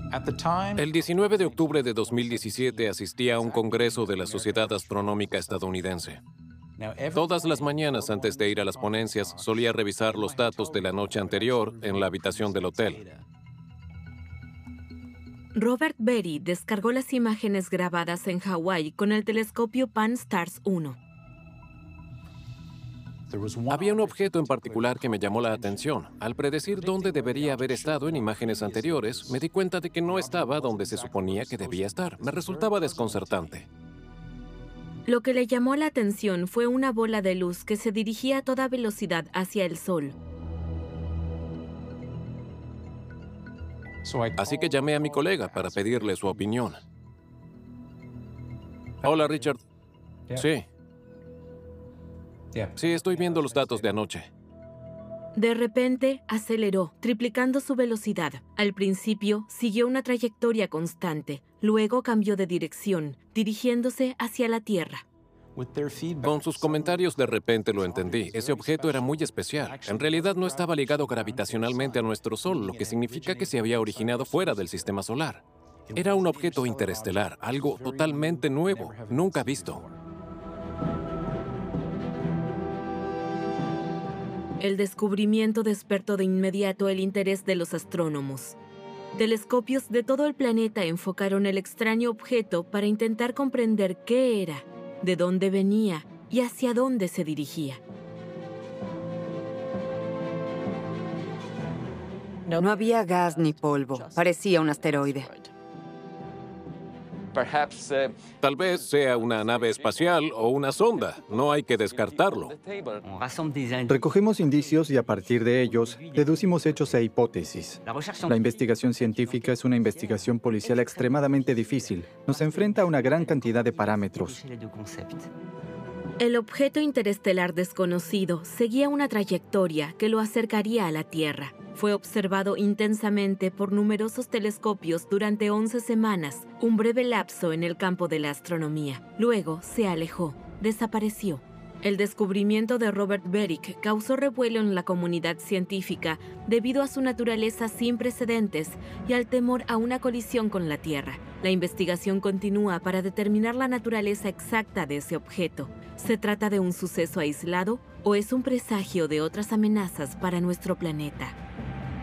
El 19 de octubre de 2017 asistí a un congreso de la Sociedad Astronómica Estadounidense. Todas las mañanas antes de ir a las ponencias solía revisar los datos de la noche anterior en la habitación del hotel. Robert Beery descargó las imágenes grabadas en Hawái con el telescopio Pan-STARRS 1. Había un objeto en particular que me llamó la atención. Al predecir dónde debería haber estado en imágenes anteriores, me di cuenta de que no estaba donde se suponía que debía estar. Me resultaba desconcertante. Lo que le llamó la atención fue una bola de luz que se dirigía a toda velocidad hacia el Sol. Así que llamé a mi colega para pedirle su opinión. Hola, Richard. Sí. Sí, estoy viendo los datos de anoche. De repente, aceleró, triplicando su velocidad. Al principio, siguió una trayectoria constante. Luego cambió de dirección, dirigiéndose hacia la Tierra. Con sus comentarios de repente lo entendí. Ese objeto era muy especial. En realidad no estaba ligado gravitacionalmente a nuestro Sol, lo que significa que se había originado fuera del sistema solar. Era un objeto interestelar, algo totalmente nuevo, nunca visto. El descubrimiento despertó de inmediato el interés de los astrónomos. Telescopios de todo el planeta enfocaron el extraño objeto para intentar comprender qué era, de dónde venía y hacia dónde se dirigía. No había gas ni polvo. Parecía un asteroide. Tal vez sea una nave espacial o una sonda. No hay que descartarlo. Recogemos indicios y a partir de ellos deducimos hechos e hipótesis. La investigación científica es una investigación policial extremadamente difícil. Nos enfrenta a una gran cantidad de parámetros. El objeto interestelar desconocido seguía una trayectoria que lo acercaría a la Tierra. Fue observado intensamente por numerosos telescopios durante 11 semanas, un breve lapso en el campo de la astronomía. Luego se alejó, desapareció. El descubrimiento de Robert Beery causó revuelo en la comunidad científica debido a su naturaleza sin precedentes y al temor a una colisión con la Tierra. La investigación continúa para determinar la naturaleza exacta de ese objeto. ¿Se trata de un suceso aislado o es un presagio de otras amenazas para nuestro planeta?